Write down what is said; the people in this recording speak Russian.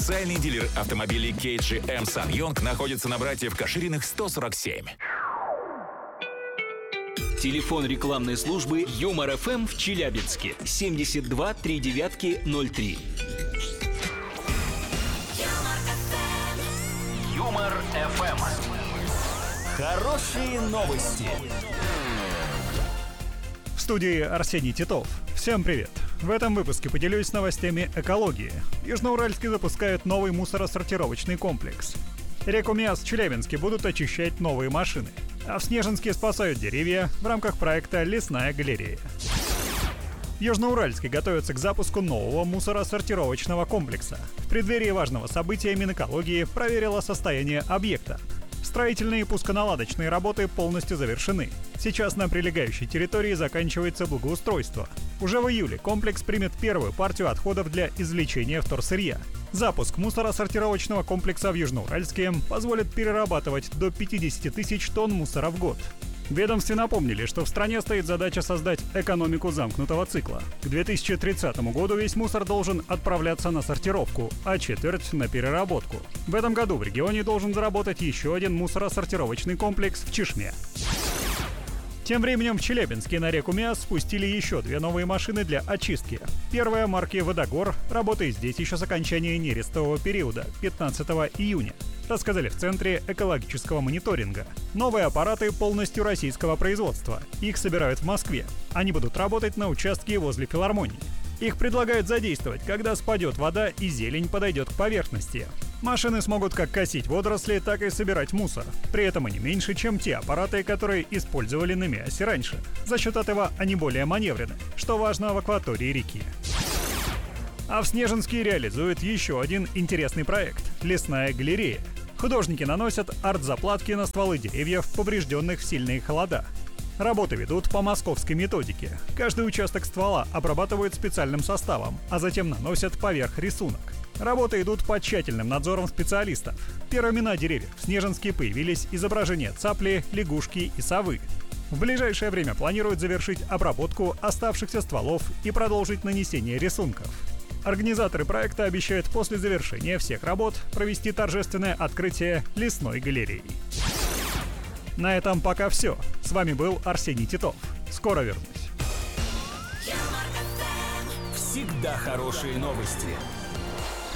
Официальный дилер автомобилей KGM Сан-Йонг находится на братьев Кашириных 147. Телефон рекламной службы Юмор ФМ в Челябинске 72 3903. Юмор ФМ. Хорошие новости. В студии Арсений Титов. Всем привет! В этом выпуске поделюсь новостями экологии. Южноуральске запускают новый мусоросортировочный комплекс. Реку Миас в Челябинске будут очищать новые машины. А в Снежинске спасают деревья в рамках проекта «Лесная галерея». В Южноуральске готовятся к запуску нового мусоросортировочного комплекса. В преддверии важного события Минэкологии проверила состояние объекта. Строительные и пусконаладочные работы полностью завершены. Сейчас на прилегающей территории заканчивается благоустройство. Уже в июле комплекс примет первую партию отходов для извлечения вторсырья. Запуск мусоросортировочного комплекса в Южноуральске позволит перерабатывать до 50 тысяч тонн мусора в год. В ведомстве напомнили, что в стране стоит задача создать экономику замкнутого цикла. К 2030 году весь мусор должен отправляться на сортировку, а четверть — на переработку. В этом году в регионе должен заработать еще один мусоросортировочный комплекс в Чишме. Тем временем в Челябинске на реку Миас спустили еще две новые машины для очистки. Первая марки «Водогор» работает здесь еще с окончания нерестового периода, 15 июня. Рассказали в Центре экологического мониторинга. Новые аппараты полностью российского производства. Их собирают в Москве. Они будут работать на участке возле филармонии. Их предлагают задействовать, когда спадет вода и зелень подойдет к поверхности. Машины смогут как косить водоросли, так и собирать мусор. При этом они меньше, чем те аппараты, которые использовали на Миасе раньше. За счет этого они более маневренны, что важно в акватории реки. А в Снежинске реализуют еще один интересный проект — «Лесная галерея». Художники наносят арт-заплатки на стволы деревьев, поврежденных в сильные холода. Работы ведут по московской методике. Каждый участок ствола обрабатывают специальным составом, а затем наносят поверх рисунок. Работы идут под тщательным надзором специалистов. Первыми на деревьях в Снежинске появились изображения цапли, лягушки и совы. В ближайшее время планируют завершить обработку оставшихся стволов и продолжить нанесение рисунков. Организаторы проекта обещают после завершения всех работ провести торжественное открытие лесной галереи. На этом пока все. С вами был Арсений Титов. Скоро вернусь. Всегда хорошие новости.